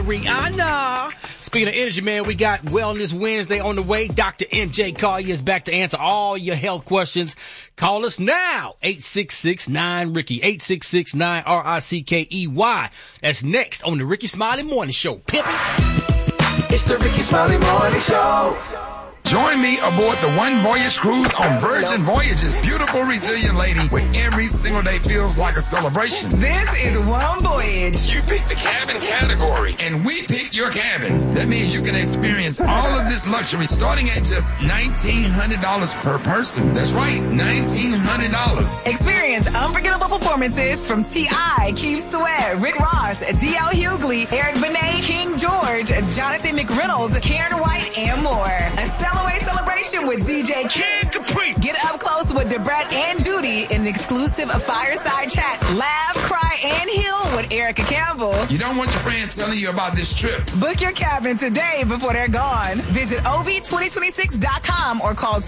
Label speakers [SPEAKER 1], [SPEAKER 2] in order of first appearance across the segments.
[SPEAKER 1] Rihanna. Speaking of energy, man, we got Wellness Wednesday on the way. Dr. MJ Collier is back to answer all your health questions. Call us now. 866-9-RICKY. 866-9-RICKEY. That's next on the Ricky Smiley Morning Show. Pimpin'.
[SPEAKER 2] It's the Ricky Smiley Morning Show.
[SPEAKER 3] Join me aboard the One Voyage cruise on Virgin Voyages. Beautiful, resilient lady where every single day feels like a celebration.
[SPEAKER 4] This is One Voyage.
[SPEAKER 3] You pick the cabin category, and we pick your cabin. That means you can experience all of this luxury starting at just $1,900 per person. That's right, $1,900.
[SPEAKER 4] Experience unforgettable performances from T.I., Keith Sweat, Rick Ross, D.L. Hughley, Eric Benet, King George, Jonathan McReynolds, Karen White, and more. A celebration with DJ Kid Capri. Get up close with Debrat and Judy in the exclusive fireside chat. Laugh, cry, and heal with Erica Campbell.
[SPEAKER 3] You don't want your friends telling you about this trip.
[SPEAKER 4] Book your cabin today before they're gone. Visit OV2026.com or call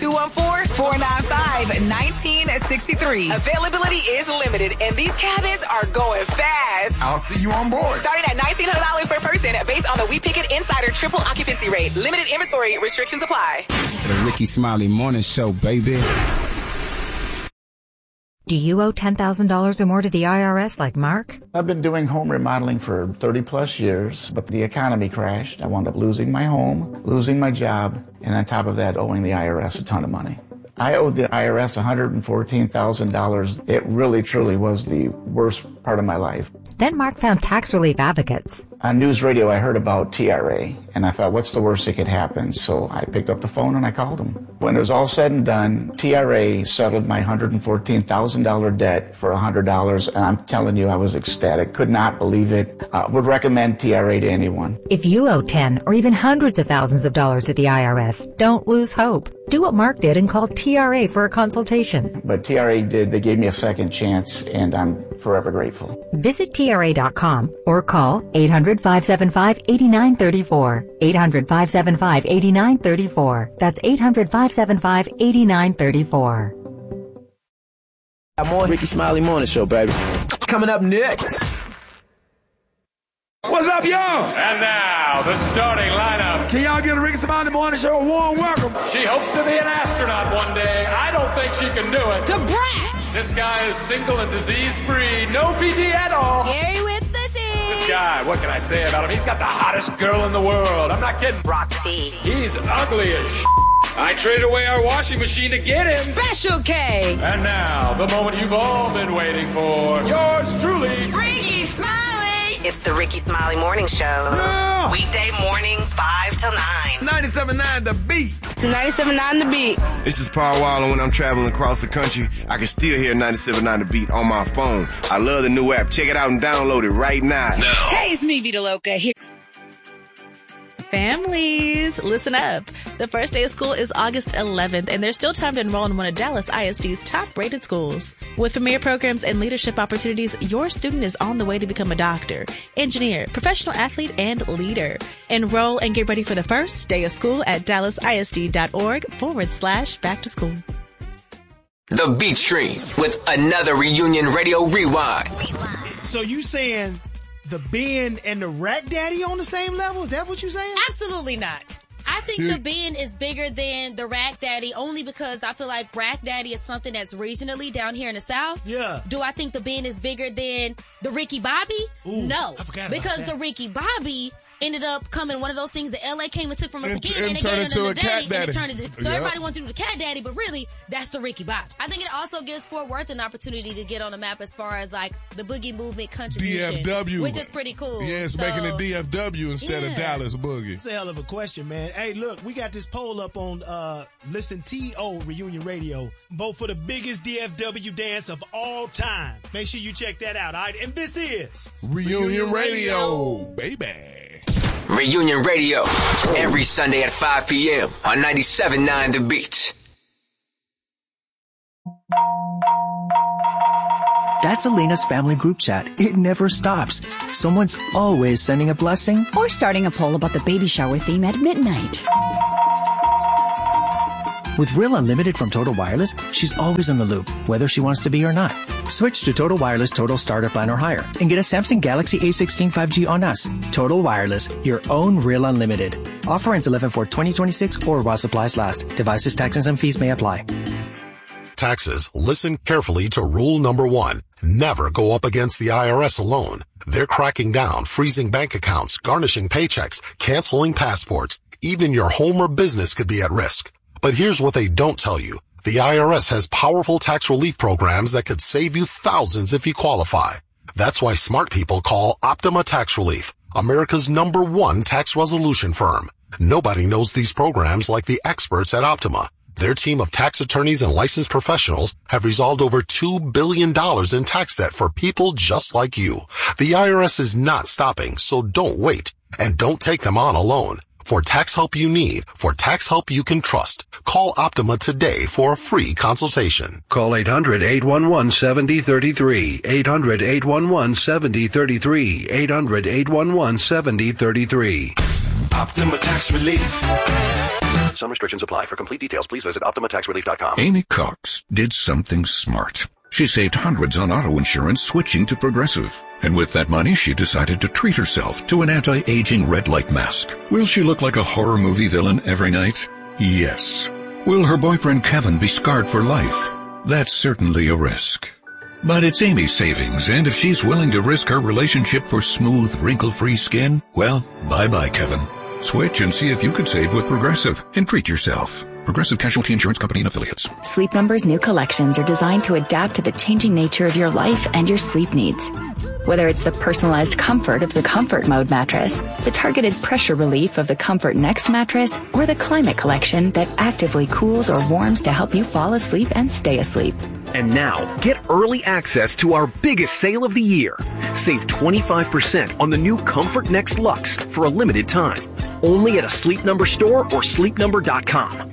[SPEAKER 4] 214-495-1963. Availability is limited, and these cabins are going fast.
[SPEAKER 3] I'll see you on board.
[SPEAKER 4] Starting at $1,900 per person based on the We Pick It Insider triple occupancy rate. Limited inventory restrictions apply.
[SPEAKER 5] The Ricky Smiley Morning Show, baby.
[SPEAKER 6] Do you owe $10,000 or more to the IRS like Mark?
[SPEAKER 7] I've been doing home remodeling for 30 plus years, but the economy crashed. I wound up losing my home, losing my job, and on top of that, owing the IRS a ton of money. I owed the IRS $114,000. It really, truly was the worst part of my life.
[SPEAKER 6] Then Mark found tax relief advocates.
[SPEAKER 7] On news radio, I heard about TRA, and I thought, what's the worst that could happen? So I picked up the phone and I called them. When it was all said and done, TRA settled my $114,000 debt for $100, and I'm telling you, I was ecstatic. Could not believe it. Would recommend TRA to anyone.
[SPEAKER 6] If you owe 10 or even hundreds of thousands of dollars to the IRS, don't lose hope. Do what Mark did and call TRA for a consultation.
[SPEAKER 7] But TRA did. They gave me a second chance, and I'm forever grateful.
[SPEAKER 6] Visit TRA.com or call 800-575-8934. 800-575-8934. That's 800-575-8934.
[SPEAKER 8] More Ricky Smiley Morning Show, baby. Coming up next.
[SPEAKER 9] What's up, y'all?
[SPEAKER 10] And now, the starting lineup.
[SPEAKER 9] Can y'all give the Ricky Smiley Morning Show a warm welcome?
[SPEAKER 10] She hopes to be an astronaut one day. I don't think she can do it.
[SPEAKER 4] Debrat!
[SPEAKER 10] This guy is single and disease-free. No PD at all.
[SPEAKER 4] Gary with the D.
[SPEAKER 10] This guy, what can I say about him? He's got the hottest girl in the world. I'm not kidding.
[SPEAKER 4] Rock T.
[SPEAKER 10] He's ugly as I traded away our washing machine to get him.
[SPEAKER 4] Special K.
[SPEAKER 10] And now, the moment you've all been waiting for. Yours truly,
[SPEAKER 4] Ricky Smiley.
[SPEAKER 11] It's the Ricky Smiley Morning Show.
[SPEAKER 9] Yeah.
[SPEAKER 11] Weekday mornings, 5 till 9.
[SPEAKER 9] 97.9 The Beat.
[SPEAKER 4] 97.9 The Beat.
[SPEAKER 12] This is Paul Wall, and when I'm traveling across the country, I can still hear 97.9 The Beat on my phone. I love the new app. Check it out and download it right now.
[SPEAKER 4] Hey, it's me, Vita Loca. Here.
[SPEAKER 13] Families, listen up. The first day of school is August 11th, and there's still time to enroll in one of Dallas ISD's top-rated schools. With premier programs and leadership opportunities, your student is on the way to become a doctor, engineer, professional athlete, and leader. Enroll and get ready for the first day of school at dallasisd.org/back-to-school.
[SPEAKER 14] The Beat Stream with another Reunion Radio Rewind.
[SPEAKER 15] So you saying the Ben and the Rack Daddy on the same level? Is that what you're saying?
[SPEAKER 16] Absolutely not. I think the Ben is bigger than the Rack Daddy only because I feel like Rack Daddy is something that's regionally down here in the South.
[SPEAKER 15] Yeah.
[SPEAKER 16] Do I think the Ben is bigger than the Ricky Bobby?
[SPEAKER 15] Ooh,
[SPEAKER 16] no.
[SPEAKER 15] I forgot about
[SPEAKER 16] because
[SPEAKER 15] that.
[SPEAKER 16] the Ricky Bobby ended up coming one of those things that LA came and took from us again, and they
[SPEAKER 17] turned
[SPEAKER 16] gave it
[SPEAKER 17] into
[SPEAKER 16] to
[SPEAKER 17] a cat daddy.
[SPEAKER 16] and it turned into, so
[SPEAKER 17] Yep.
[SPEAKER 16] everybody wanted to do the cat daddy, but really that's the Ricky Bobby. I think it also gives Fort Worth an opportunity to get on the map as far as like the boogie movement contribution,
[SPEAKER 17] DFW,
[SPEAKER 16] which is pretty cool.
[SPEAKER 17] Yeah, it's making it DFW instead of Dallas Boogie.
[SPEAKER 15] It's a hell of a question, man. Hey, look, we got this poll up on Listen TO Reunion Radio. Vote for the biggest DFW dance of all time. Make sure you check that out, all right? And this is
[SPEAKER 17] Reunion Radio, baby.
[SPEAKER 14] Reunion Radio, every Sunday at 5 p.m. on 97.9 The Beat.
[SPEAKER 18] That's Elena's family group chat. It never stops. Someone's always sending a blessing
[SPEAKER 19] or starting a poll about the baby shower theme at midnight.
[SPEAKER 18] With Real Unlimited from Total Wireless, she's always in the loop, whether she wants to be or not. Switch to Total Wireless Total Starter Plan or higher and get a Samsung Galaxy A16 5G on us. Total Wireless, your own Real Unlimited. Offer ends 11/4/2026 or while supplies last. Devices, taxes, and fees may apply.
[SPEAKER 19] Taxes, listen carefully to rule number 1. Never go up against the IRS alone. They're cracking down, freezing bank accounts, garnishing paychecks, canceling passports. Even your home or business could be at risk. But here's what they don't tell you. The IRS has powerful tax relief programs that could save you thousands if you qualify. That's why smart people call Optima Tax Relief, America's #1 tax resolution firm. Nobody knows these programs like the experts at Optima. Their team of tax attorneys and licensed professionals have resolved over $2 billion in tax debt for people just like you. The IRS is not stopping, so don't wait. And don't take them on alone. For tax help you need, for tax help you can trust, call Optima today for a free consultation.
[SPEAKER 20] Call 800-811-7033, 800-811-7033, 800-811-7033.
[SPEAKER 8] Optima Tax Relief. Some restrictions apply. For complete details, please visit OptimaTaxRelief.com.
[SPEAKER 21] Amy Cox did something smart. She saved hundreds on auto insurance switching to Progressive. And with that money, she decided to treat herself to an anti-aging red light mask. Will she look like a horror movie villain every night? Yes. Will her boyfriend Kevin be scarred for life? That's certainly a risk. But it's Amy's savings, and if she's willing to risk her relationship for smooth, wrinkle-free skin, well, bye-bye, Kevin. Switch and see if you could save with Progressive and treat yourself. Progressive Casualty Insurance Company and Affiliates.
[SPEAKER 22] Sleep Number's new collections are designed to adapt to the changing nature of your life and your sleep needs. Whether it's the personalized comfort of the Comfort Mode mattress, the targeted pressure relief of the Comfort Next mattress, or the Climate Collection that actively cools or warms to help you fall asleep and stay asleep.
[SPEAKER 23] And now, get early access to our biggest sale of the year. Save 25% on the new Comfort Next Luxe for a limited time. Only at a Sleep Number store or sleepnumber.com.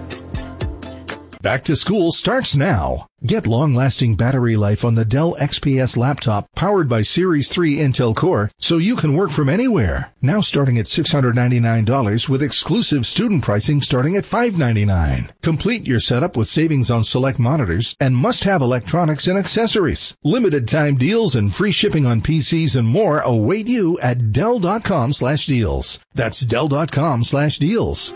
[SPEAKER 24] Back to school starts now. Get long-lasting battery life on the Dell XPS laptop powered by Series 3 Intel Core so you can work from anywhere. Now starting at $699 with exclusive student pricing starting at $599. Complete your setup with savings on select monitors and must-have electronics and accessories. Limited time deals and free shipping on PCs and more await you at Dell.com/deals. That's Dell.com/deals.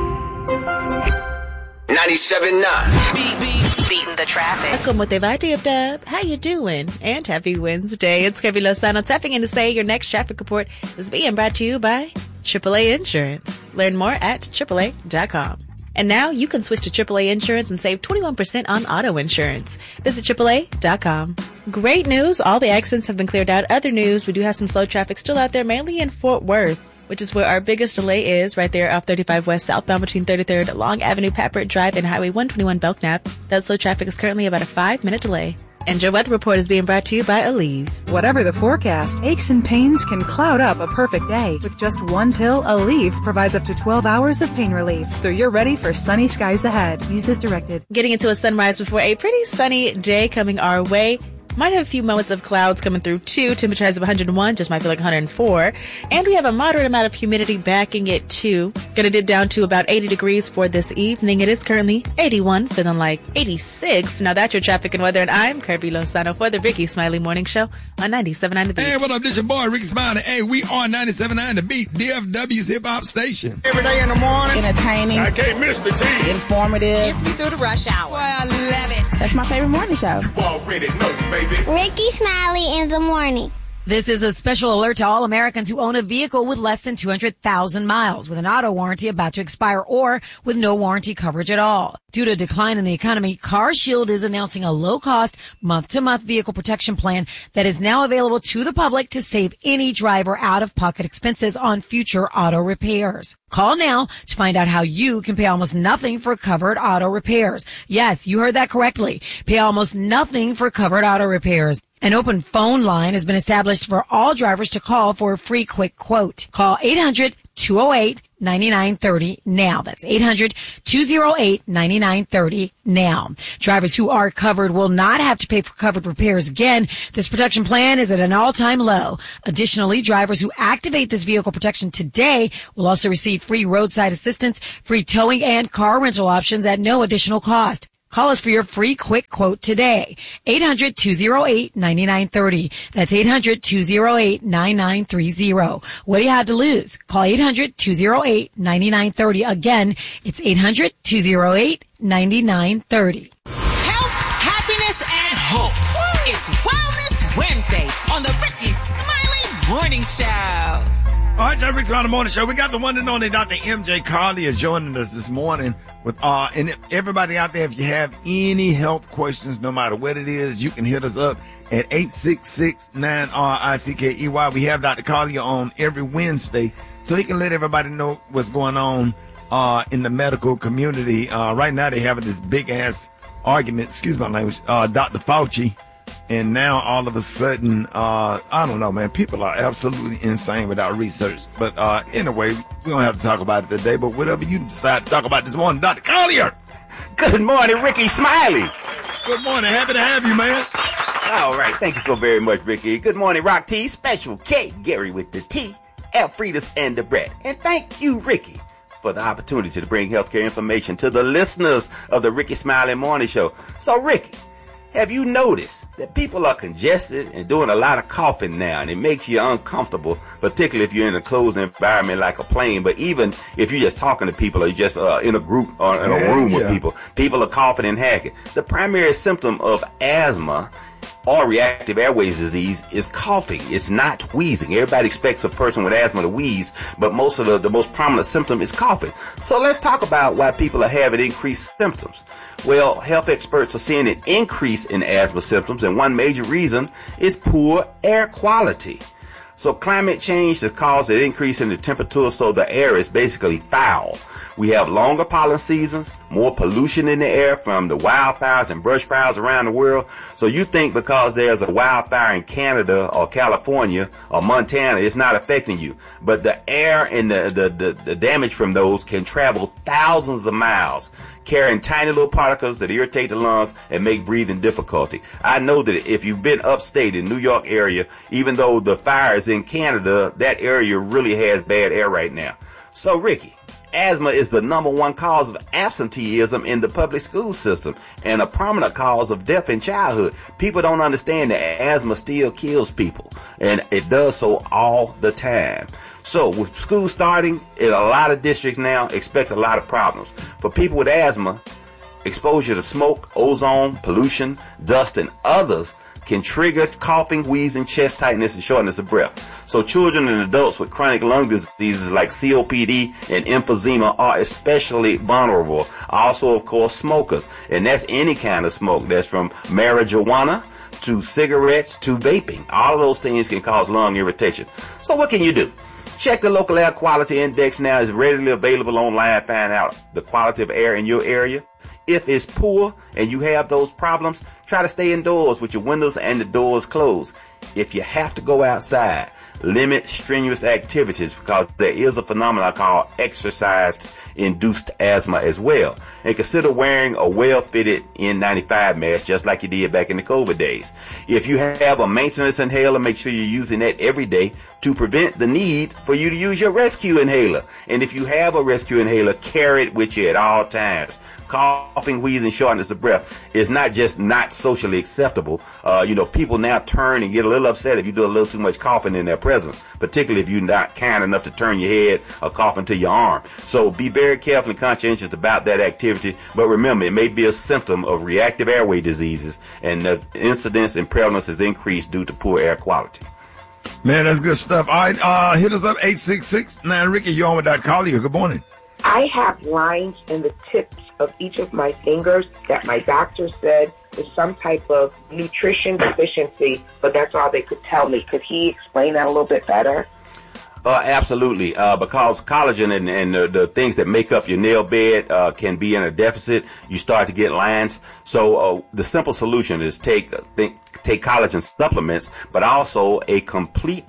[SPEAKER 14] 97.9.
[SPEAKER 11] Beating the traffic.
[SPEAKER 13] Welcome with Dub. How you doing? And happy Wednesday. It's Kirby Lozano tapping in to say your next traffic report is being brought to you by AAA Insurance. Learn more at AAA.com. And now you can switch to AAA Insurance and save 21% on auto insurance. Visit AAA.com. Great news. All the accidents have been cleared out. Other news, we do have some slow traffic still out there, mainly in Fort Worth, which is where our biggest delay is, right there off 35 West southbound between 33rd Long Avenue, Pappert Drive, and Highway 121 Belknap. That slow traffic is currently about a 5-minute delay. And your weather report is being brought to you by Aleve.
[SPEAKER 25] Whatever the forecast, aches and pains can cloud up a perfect day. With just one pill, Aleve provides up to 12 hours of pain relief. So you're ready for sunny skies ahead. Use as directed.
[SPEAKER 13] Getting into a sunrise before a pretty sunny day coming our way. Might have a few moments of clouds coming through too. Temperature highs of 101, just might feel like 104. And we have a moderate amount of humidity backing it too. Gonna dip down to about 80 degrees for this evening. It is currently 81, feeling like 86. Now that's your traffic and weather, and I'm Kirby Lozano for the Ricky Smiley Morning Show on 97.9 The Beat.
[SPEAKER 3] Hey, what up? This your boy Ricky Smiley. Hey, we on 97.9 The Beat, DFW's hip hop station.
[SPEAKER 26] Every day in the morning. Entertaining.
[SPEAKER 10] I can't miss the tea.
[SPEAKER 26] Informative.
[SPEAKER 11] Gets me through the rush hour.
[SPEAKER 26] Well, I love it. That's my favorite morning show.
[SPEAKER 10] You already know, baby.
[SPEAKER 27] Ricky Smiley in the morning.
[SPEAKER 28] This is a special alert to all Americans who own a vehicle with less than 200,000 miles, with an auto warranty about to expire, or with no warranty coverage at all. Due to a decline in the economy, CarShield is announcing a low-cost, month-to-month vehicle protection plan that is now available to the public to save any driver out-of-pocket expenses on future auto repairs. Call now to find out how you can pay almost nothing for covered auto repairs. Yes, you heard that correctly. Pay almost nothing for covered auto repairs. An open phone line has been established for all drivers to call for a free quick quote. Call 800-208 800-208-9930 now. That's 800-208-9930 now. Drivers who are covered will not have to pay for covered repairs again. This protection plan is at an all-time low. Additionally, drivers who activate this vehicle protection today will also receive free roadside assistance, free towing, and car rental options at no additional cost. Call us for your free quick quote today. 800-208-9930. That's 800-208-9930. What do you have to lose? Call 800-208-9930. Again, it's 800-208-9930.
[SPEAKER 1] Health, happiness, and hope. It's Wellness Wednesday on the Ricky Smiley Morning Show.
[SPEAKER 3] All right, Ricky Smiley Morning Show. We got the one and only Dr. MJ Collier joining us this morning. And everybody out there, if you have any health questions, no matter what it is, you can hit us up at 866-9-RICKEY. We have Dr. Collier on every Wednesday, so he can let everybody know what's going on in the medical community. Right now, they're having this big-ass argument, excuse my language, Dr. Fauci. And now, all of a sudden, I don't know, man, people are absolutely insane without research. But anyway, we don't have to talk about it today, but whatever you decide to talk about this morning, Dr. Collier.
[SPEAKER 2] Good morning, Ricky Smiley.
[SPEAKER 3] Good morning. Happy to have you, man.
[SPEAKER 2] All right. Thank you so very much, Ricky. Good morning, Rock T, Special K, Gary with the T, Alfredas and the Brett. And thank you, Ricky, for the opportunity to bring healthcare information to the listeners of the Ricky Smiley Morning Show. So, Ricky, have you noticed that people are congested and doing a lot of coughing now, and it makes you uncomfortable, particularly if you're in a closed environment like a plane, but even if you're just talking to people or you're just in a group or in a room with people are coughing and hacking. The primary symptom of asthma or reactive airways disease is coughing. It's not wheezing. Everybody expects a person with asthma to wheeze, but most of the most prominent symptom is coughing. So let's talk about why people are having increased symptoms. Well, health experts are seeing an increase in asthma symptoms, and one major reason is poor air quality. So climate change has caused an increase in the temperature, so the air is basically foul. We have longer pollen seasons, more pollution in the air from the wildfires and brush fires around the world. So you think because there's a wildfire in Canada or California or Montana, it's not affecting you. But the air and the damage from those can travel thousands of miles, carrying tiny little particles that irritate the lungs and make breathing difficulty. I know that if you've been upstate in New York area, even though the fire is in Canada, that area really has bad air right now. So, Ricky, asthma is the #1 cause of absenteeism in the public school system and a prominent cause of death in childhood. People don't understand that asthma still kills people, and it does so all the time. So with school starting in a lot of districts now, expect a lot of problems. For people with asthma, exposure to smoke, ozone, pollution, dust, and others can trigger coughing, wheezing, chest tightness, and shortness of breath. So children and adults with chronic lung diseases like COPD and emphysema are especially vulnerable. Also, of course, smokers. And that's any kind of smoke. That's from marijuana to cigarettes to vaping. All of those things can cause lung irritation. So what can you do? Check the local air quality index now. It's readily available online. Find out the quality of air in your area. If it's poor and you have those problems, try to stay indoors with your windows and the doors closed. If you have to go outside, limit strenuous activities because there is a phenomenon called exercise-induced asthma as well. And consider wearing a well-fitted N95 mask just like you did back in the COVID days. If you have a maintenance inhaler, make sure you're using that every day to prevent the need for you to use your rescue inhaler. And if you have a rescue inhaler, carry it with you at all times. Coughing, wheezing, shortness of breath is not just not socially acceptable. People now turn and get a little upset if you do a little too much coughing in their presence, particularly if you're not kind enough to turn your head or cough into your arm. So be very careful and conscientious about that activity. But remember, it may be a symptom of reactive airway diseases, and the incidence and prevalence has increased due to poor air quality.
[SPEAKER 3] Man, that's good stuff. All right, hit us up, 866-9-RICKY. You're on with Dr. Collier. Good morning.
[SPEAKER 5] I have lines in the tips of each of my fingers that my doctor said is some type of nutrition deficiency, but that's all they could tell me. Could he explain that a little bit better?
[SPEAKER 2] Absolutely, because collagen and the things that make up your nail bed can be in a deficit. You start to get lines. So the simple solution is take collagen supplements, but also a complete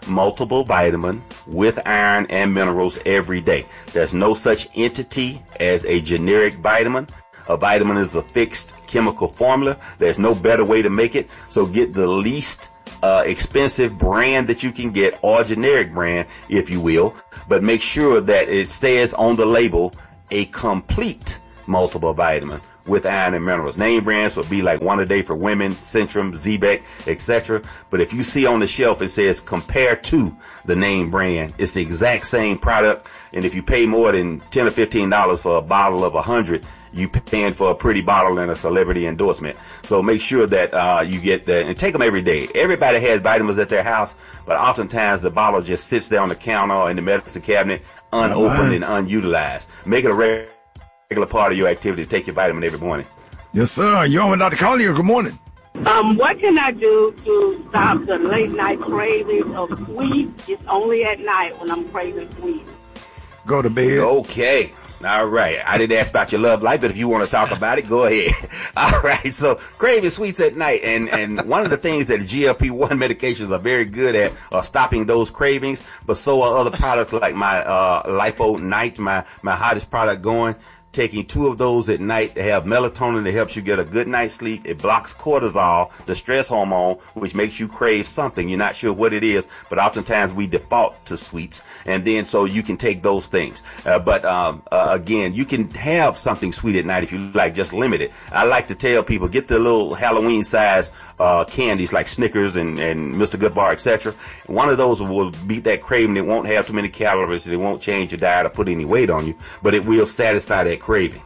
[SPEAKER 2] multiple vitamin with iron and minerals every day. There's no such entity as a generic vitamin. A vitamin is a fixed chemical formula. There's no better way to make it. So get the least expensive brand that you can get, or generic brand, if you will. But make sure that it says on the label a complete multiple vitamin with iron and minerals. Name brands would be like One A Day for Women, Centrum, Zbec, etc. But if you see on the shelf it says compare to the name brand, it's the exact same product. And if you pay more than $10 or $15 for a bottle of 100, you paying for a pretty bottle and a celebrity endorsement. So make sure that you get that and take them every day. Everybody has vitamins at their house, but oftentimes the bottle just sits there on the counter or in the medicine cabinet unopened and unutilized. Make it a regular part of your activity to take your vitamin every morning.
[SPEAKER 3] Yes, sir. You're on with Dr. Collier. Good morning.
[SPEAKER 4] What can I do to stop the late night cravings of sweets? It's only at night when I'm craving sweets.
[SPEAKER 3] Go to bed.
[SPEAKER 2] Okay. All right. I didn't ask about your love life, but if you want to talk about it, go ahead. All right. So craving sweets at night. And one of the things that GLP-1 medications are very good at are stopping those cravings. But so are other products like my Lipo Night, my hottest product going. Taking 2 of those at night, they have melatonin that helps you get a good night's sleep. It blocks cortisol, the stress hormone, which makes you crave something. You're not sure what it is, but oftentimes we default to sweets. And then so you can take those things. But again, you can have something sweet at night if you like, just limit it. I like to tell people, get the little Halloween size candies like Snickers and Mr. Goodbar, etc. One of those will beat that craving. It won't have too many calories. It won't change your diet or put any weight on you, but it will satisfy that craving.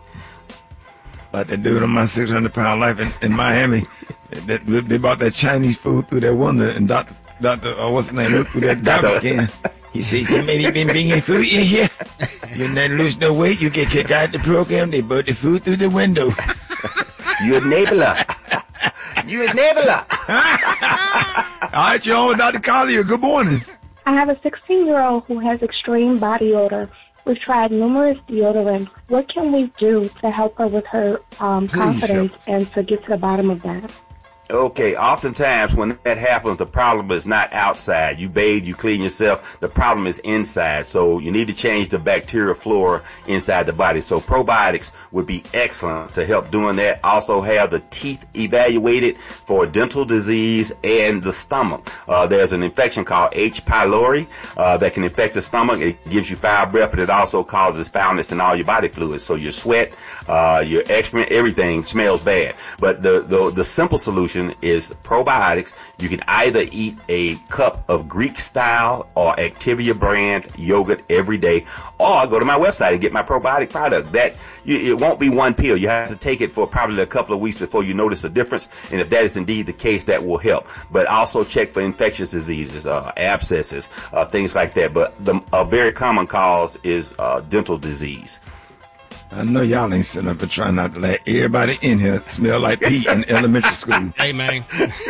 [SPEAKER 3] Like that dude on my 600-pound life in Miami, they bought that Chinese food through that window, and Dr. What's the name? Looked through that garbage can. He says, somebody been bringing food in here. You're not lose no weight. You get kicked out of the program. They brought the food through the window.
[SPEAKER 2] You enabler. You enabler.
[SPEAKER 3] All right, you're on with Dr. Collier. Good morning.
[SPEAKER 6] I have a 16-year-old who has extreme body odor. We've tried numerous deodorants. What can we do to help her with her confidence and to get to the bottom of that?
[SPEAKER 2] Okay, oftentimes when that happens, the problem is not outside. You bathe, you clean yourself. The problem is inside. So you need to change the bacterial flora inside the body. So probiotics would be excellent to help doing that. Also have the teeth evaluated for dental disease and the stomach. There's an infection called H. pylori that can infect the stomach. It gives you foul breath, but it also causes foulness in all your body fluids. So your sweat, your excrement, everything smells bad. But the simple solution is probiotics. You can either eat a cup of Greek style or Activia brand yogurt every day, or go to my website and get my probiotic product. It won't be one pill. You have to take it for probably a couple of weeks before you notice a difference. And if that is indeed the case, that will help. But also check for infectious diseases, abscesses, things like that. But a very common cause is dental disease.
[SPEAKER 3] I know y'all ain't sitting up and trying not to let everybody in here smell like pee in elementary school.
[SPEAKER 7] Hey, man.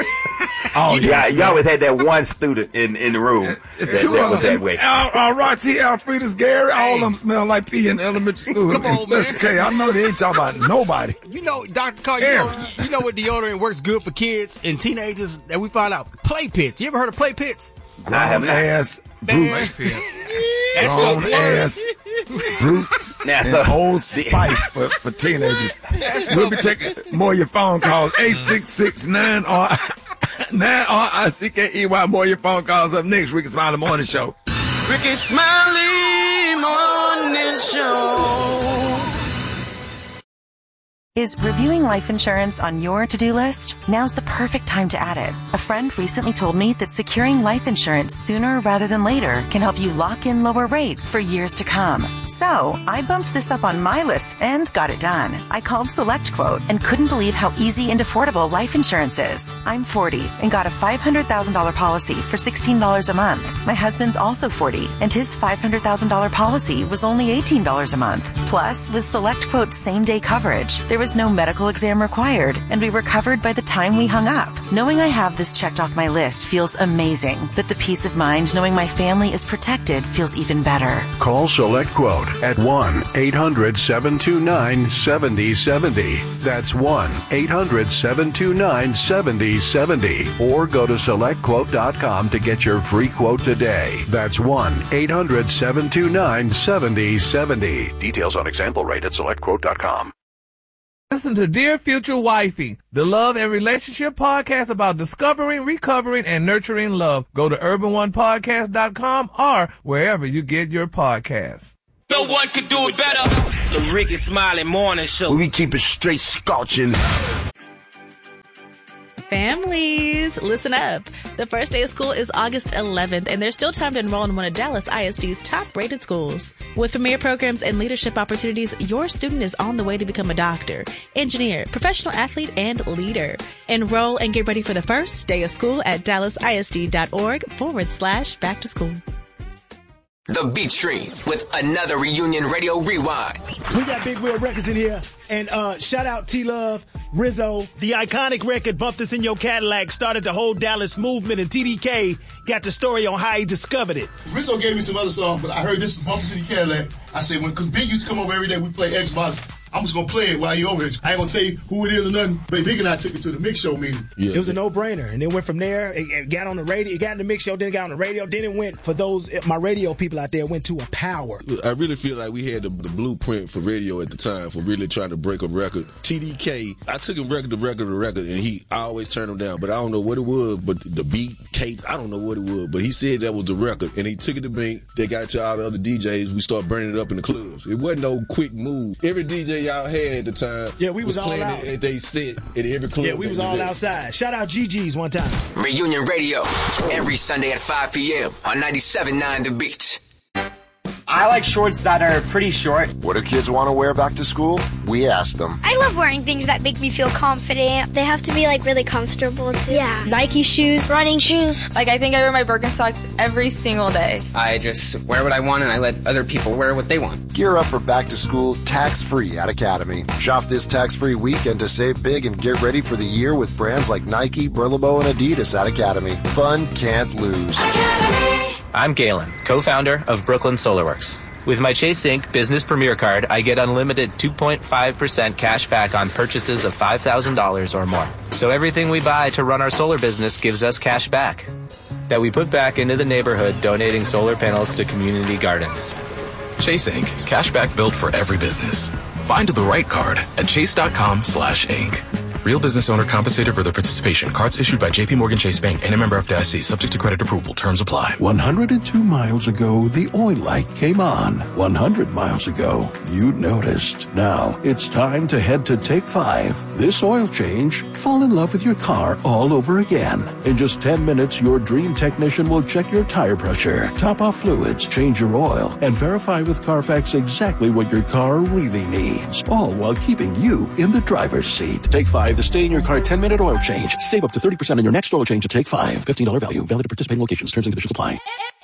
[SPEAKER 2] You always had that one student in the room that was that way.
[SPEAKER 3] Roxy, Alfredas, Gary, all of them smell like pee in elementary school.
[SPEAKER 7] Come on,
[SPEAKER 3] Special K. I know they ain't talking about nobody.
[SPEAKER 7] You know, Dr. Carr, you know what deodorant works good for kids and teenagers that we find out? Play pits. You ever heard of play pits?
[SPEAKER 3] Grown ass brute. Grown ass brute. And Old Spice for teenagers. We'll be taking more of your phone calls. 866-9RICKEY. More of your phone calls up next. Ricky Smiley Morning Show.
[SPEAKER 1] Ricky Smiley Morning Show.
[SPEAKER 9] Is reviewing life insurance on your to-do list? Now's the perfect time to add it. A friend recently told me that securing life insurance sooner rather than later can help you lock in lower rates for years to come. So, I bumped this up on my list and got it done. I called SelectQuote and couldn't believe how easy and affordable life insurance is. I'm 40 and got a $500,000 policy for $16 a month. My husband's also 40 and his $500,000 policy was only $18 a month. Plus, with SelectQuote's same-day coverage, there was no medical exam required, and we were covered by the time we hung up. Knowing I have this checked off my list feels amazing, but the peace of mind knowing my family is protected feels even better.
[SPEAKER 21] Call SelectQuote
[SPEAKER 8] at 1-800-729-7070. That's 1-800-729-7070. Or go to SelectQuote.com to get your free quote today. That's 1-800-729-7070. Details on example rate at SelectQuote.com.
[SPEAKER 12] Listen to Dear Future Wifey, the love and relationship podcast about discovering, recovering, and nurturing love. Go to urbanonepodcast.com or wherever you get your podcasts.
[SPEAKER 15] No one could do it better. The Ricky Smiley Morning Show.
[SPEAKER 16] We keep it straight scorching.
[SPEAKER 13] Families, listen up. The first day of school is August 11th, and there's still time to enroll in one of Dallas ISD's top-rated schools. With premier programs and leadership opportunities, your student is on the way to become a doctor, engineer, professional athlete, and leader. Enroll and get ready for the first day of school at dallasisd.org/back to school.
[SPEAKER 14] The Beat Stream with another Reunion Radio Rewind.
[SPEAKER 17] We got Big Wheel Records in here. And shout out T-Love, Rizzo. The iconic record, Bump This in Your Cadillac, started the whole Dallas movement, and TDK got the story on how he discovered it.
[SPEAKER 18] Rizzo gave me some other songs, but I heard this is Bump This in Your Cadillac. I said, because Big used to come over every day, we play Xbox. I'm just going to play it while you're over here. I ain't going to say who it is or nothing, but Big and I took it to the mix show meeting.
[SPEAKER 17] Yeah. It was a no-brainer. And then went from there, it got on the radio, it got in the mix show, then it got on the radio, then it went, for those, my radio people out there, went to a power.
[SPEAKER 19] I really feel like we had the blueprint for radio at the time for really trying to break a record. TDK, I took him record to record to record, and I always turned him down, but I don't know what it was, but the beat, Kate, I don't know what it was, but he said that was the record, and he took it to Bink, they got it to all the other DJs, we started burning it up in the clubs. It wasn't no quick move. Every DJ y'all had at the time,
[SPEAKER 17] yeah, we was all out.
[SPEAKER 19] They sit at every club.
[SPEAKER 17] Yeah, we was all outside. Shout out GG's one time.
[SPEAKER 14] Reunion Radio, every Sunday at 5 p.m. on 97.9 The Beat.
[SPEAKER 20] I like shorts that are pretty short.
[SPEAKER 29] What do kids want to wear back to school? We ask them.
[SPEAKER 27] I love wearing things that make me feel confident. They have to be like really comfortable too. Yeah. Nike shoes, running shoes.
[SPEAKER 30] Like I think I wear my Birkenstocks every single day.
[SPEAKER 20] I just wear what I want and I let other people wear what they want.
[SPEAKER 29] Gear up for back to school tax-free at Academy. Shop this tax-free weekend to save big and get ready for the year with brands like Nike, Burlebo, and Adidas at Academy. Fun can't lose.
[SPEAKER 31] Academy. I'm Galen, co-founder of Brooklyn SolarWorks. With my Chase Inc. Business Premier Card, I get unlimited 2.5% cash back on purchases of $5,000 or more. So everything we buy to run our solar business gives us cash back that we put back into the neighborhood, donating solar panels to community gardens.
[SPEAKER 32] Chase Inc. Cashback built for every business. Find the right card at chase.com/inc. Real business owner compensated for their participation. Cards issued by J.P. Morgan Chase Bank and a member FDIC. Subject to credit approval. Terms apply.
[SPEAKER 24] 102 miles ago, the oil light came on. 100 miles ago, you noticed. Now, it's time to head to Take 5. This oil change, fall in love with your car all over again. In just 10 minutes, your dream technician will check your tire pressure, top off fluids, change your oil, and verify with Carfax exactly what your car really needs. All while keeping you in the driver's seat. Take 5, the stay-in-your-car 10-minute oil change. Save up to 30% on your next oil change at Take 5. $15 value. Valid at participating locations. Terms and conditions apply.